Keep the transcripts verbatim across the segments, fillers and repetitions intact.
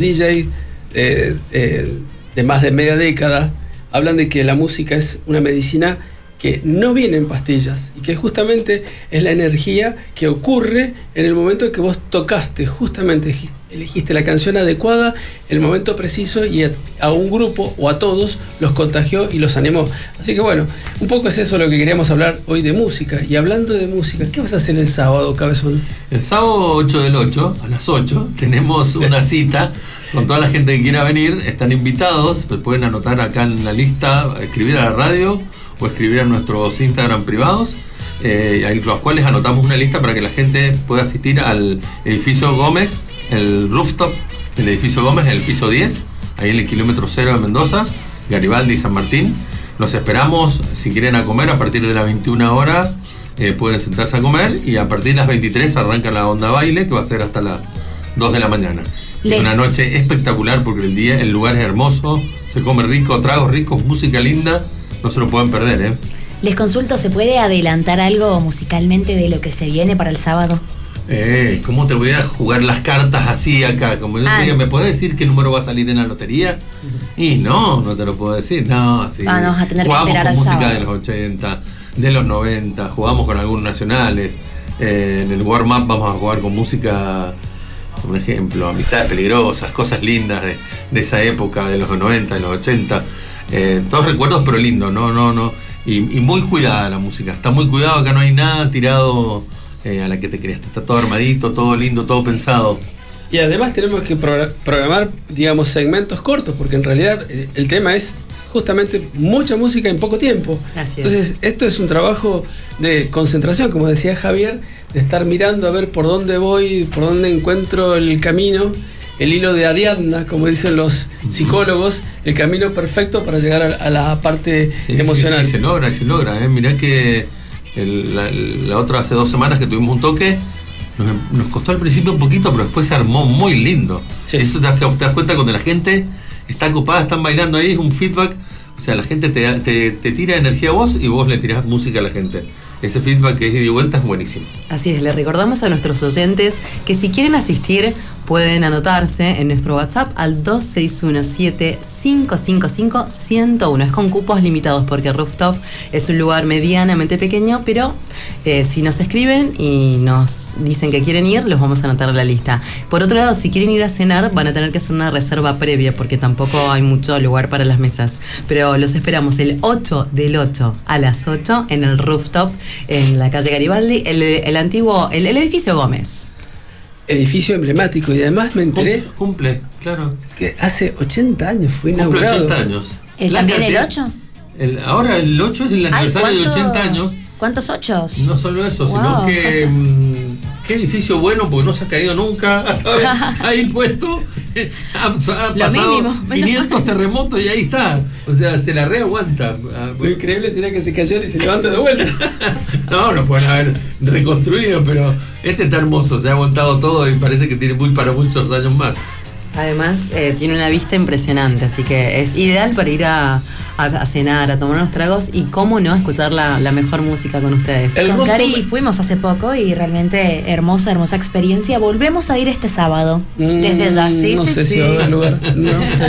D J eh, eh, de más de media década, hablan de que la música es una medicina que no viene en pastillas y que justamente es la energía que ocurre en el momento en que vos tocaste, justamente elegiste la canción adecuada, el momento preciso, y a, a un grupo o a todos los contagió y los animó. Así que bueno, un poco es eso lo que queríamos hablar hoy de música. Y hablando de música, ¿qué vas a hacer el sábado, Cabezón? El sábado ocho del ocho, a las ocho, tenemos una cita con toda la gente que quiera venir. Están invitados, pueden anotar acá en la lista, escribir a la radio o escribir a nuestros Instagram privados, eh, en los cuales anotamos una lista para que la gente pueda asistir al edificio Gómez, el rooftop del edificio Gómez, el piso diez, ahí en el kilómetro cero de Mendoza, Garibaldi y San Martín. Los esperamos. Si quieren a comer, a partir de las veintiuna horas eh, pueden sentarse a comer, y a partir de las veintitrés arranca la onda baile, que va a ser hasta las dos de la mañana. Es una noche espectacular porque el día, el lugar es hermoso, se come rico, tragos ricos, música linda. No se lo pueden perder, ¿eh? Les consulto, ¿se puede adelantar algo musicalmente de lo que se viene para el sábado? Eh, ¿cómo te voy a jugar las cartas así acá? Como yo ah. te diga, ¿me podés decir qué número va a salir en la lotería? Y no, no te lo puedo decir. No, sí. Ah, no, vas a tener jugamos que esperar con al música sábado. de los ochenta, de los noventa, jugamos con algunos nacionales. Eh, en el warm-up vamos a jugar con música, por ejemplo, Amistades Peligrosas, cosas lindas de, de esa época, de los noventa, de los ochenta. Eh, todos recuerdos, pero lindo, no, no, no. Y, y muy cuidada la música, está muy cuidado, acá no hay nada tirado eh, a la que te creas, está todo armadito, todo lindo, todo pensado. Y además tenemos que programar, digamos, segmentos cortos, porque en realidad el tema es justamente mucha música en poco tiempo. Así es. Entonces, esto es un trabajo de concentración, como decía Javier, de estar mirando a ver por dónde voy, por dónde encuentro el camino, el hilo de Ariadna, como dicen los psicólogos, el camino perfecto para llegar a, a la parte sí, emocional. Sí, sí, se logra, se logra. ¿eh? Mirá que el, la, la otra, hace dos semanas que tuvimos un toque, nos, nos costó al principio un poquito, pero después se armó muy lindo. Sí. Eso te das, te das cuenta cuando la gente está ocupada, están bailando ahí, es un feedback. O sea, la gente te, te, te tira energía a vos y vos le tirás música a la gente. Ese feedback que es ida y vuelta es buenísimo. Así es, le recordamos a nuestros oyentes que si quieren asistir pueden anotarse en nuestro WhatsApp al dos seis uno siete, cinco cinco cinco, uno cero uno. Es con cupos limitados porque Rooftop es un lugar medianamente pequeño, pero eh, si nos escriben y nos dicen que quieren ir, los vamos a anotar en la lista. Por otro lado, si quieren ir a cenar, van a tener que hacer una reserva previa porque tampoco hay mucho lugar para las mesas. Pero los esperamos el ocho del ocho a las ocho en el Rooftop, en la calle Garibaldi, el, el antiguo, el, el edificio Gómez. Edificio emblemático, y además me enteré cumple, claro, que hace ochenta años fue cumple inaugurado. ochenta años. ¿El, ¿También el ocho? El, ahora el ocho es el aniversario Ay, de ochenta años. ¿Cuántos ochos? No solo eso, wow. sino que mmm, qué edificio bueno, porque no se ha caído nunca, hasta ahí puesto, ha, ha pasado mínimo, quinientos terremotos y ahí está, o sea, se la reaguanta. Lo increíble sería que se cayera y se levanta de vuelta. No, no pueden haber reconstruido, pero este está hermoso, se ha aguantado todo y parece que tiene muy para muchos años más. Además, eh, tiene una vista impresionante, así que es ideal para ir a, a, a cenar, a tomar unos tragos y, cómo no, escuchar la, la mejor música con ustedes. El con Cari fuimos hace poco y realmente hermosa, hermosa experiencia. Volvemos a ir este sábado, mm, desde ya, sí, No sí, sé sí. si va a haber lugar, no sé.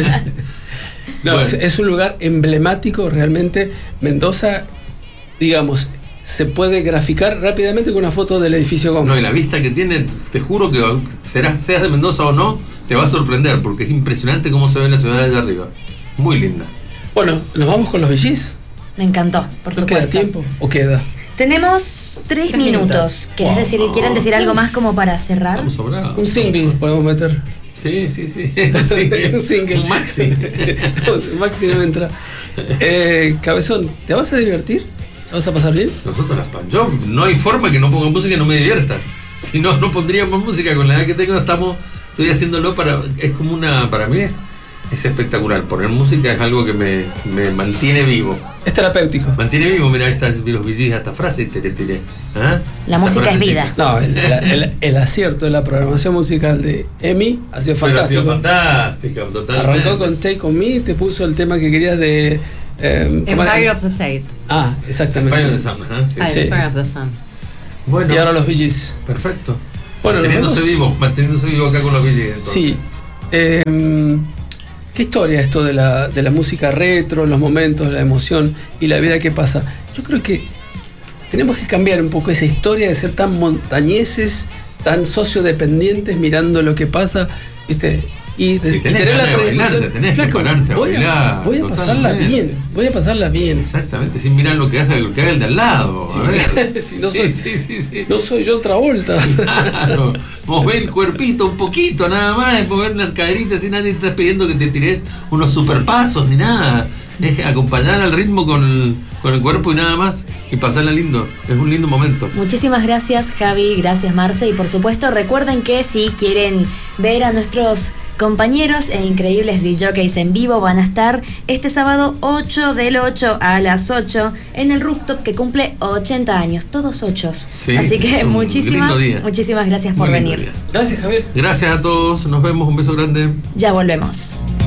No, bueno. es, es un lugar emblemático, realmente. Mendoza, digamos, se puede graficar rápidamente con una foto del edificio Gómez. No, y la vista que tiene, te juro que serás, seas de Mendoza o no, te va a sorprender, porque es impresionante cómo se ve la ciudad de allá arriba. Muy linda. Bueno, ¿nos vamos con los V Gs? Me encantó, por ¿No supuesto. queda tiempo o queda? Tenemos tres, tres minutos. minutos. ¿Quieres wow. decir, ¿Quieren decir algo más como para cerrar? Vamos sobrados. Un single podemos meter. Sí, sí, sí. Un single. Un single. Un maxi. No, maxi no me entra. Eh, Cabezón, ¿te vas a divertir? ¿Te vas a pasar bien? Nosotros las pan. Yo no hay forma que no ponga música y no me divierta. Si no, no pondríamos música. Con la edad que tengo, estamos, estoy haciéndolo para. Es como una. Para mí es, es espectacular. Poner música es algo que me, me mantiene vivo. Es terapéutico. Mantiene vivo, mira, ahí están los V Gs, esta frase te tiré. ¿Ah? La música es vida. No, el, el, el acierto de la programación musical de Emi ha sido fantástico. Ha sido fantástica, totalmente. Arrancó con Take On Me, te puso el tema que querías de. Eh, Empire of the State. Ah, exactamente. Empire of the Sun, ¿eh? Sí, ah, sí. Empire of the Sun. Bueno, y ahora los V Gs. Perfecto. Bueno, manteniéndose vivo, manteniéndose vivo acá con los V Gs. Sí. Eh, ¿Qué historia esto de la, de la música retro, los momentos, la emoción y la vida que pasa? Yo creo que tenemos que cambiar un poco esa historia de ser tan montañeses, tan sociodependientes, mirando lo que pasa, ¿viste? Y, Si y tenés tener la ganas de bailar, predisposición. te tenés que Flaco, pararte a voy bailar, voy a pasarla totalmente. bien, voy a pasarla bien. Exactamente, sin mirar lo que hace lo que haga el de al lado. Sí, a ver. si no Sí, soy- sí, sí, sí. No soy yo Travolta. Claro, mover el cuerpito un poquito, nada más, mover las caderitas y nadie te está pidiendo que te tires unos superpasos ni nada. Es acompañar al ritmo con el, con el cuerpo y nada más, y pasarla lindo. Es un lindo momento. Muchísimas gracias, Javi, gracias, Marce, y por supuesto recuerden que si quieren ver a nuestros compañeros e increíbles D Js en vivo, van a estar este sábado ocho del ocho a las ocho en el rooftop que cumple ochenta años, todos ochos. Sí, Así que un muchísimas, lindo día. muchísimas gracias por Muy lindo venir. día. Gracias, Javier. Gracias a todos, nos vemos, un beso grande. Ya volvemos.